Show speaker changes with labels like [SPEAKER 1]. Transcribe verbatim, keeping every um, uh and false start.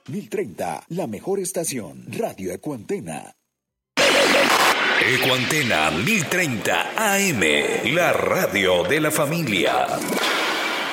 [SPEAKER 1] mil treinta, la mejor estación, Radio Ecuantena.
[SPEAKER 2] Ecuantena mil treinta A M, la radio de la familia.